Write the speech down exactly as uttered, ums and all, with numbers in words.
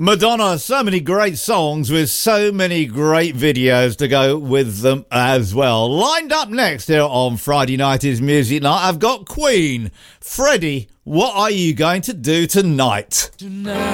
Madonna, so many great songs with so many great videos to go with them as well. Lined up next here on Friday Night is Music Night, I've got Queen. Freddie, what are you going to do tonight? Tonight.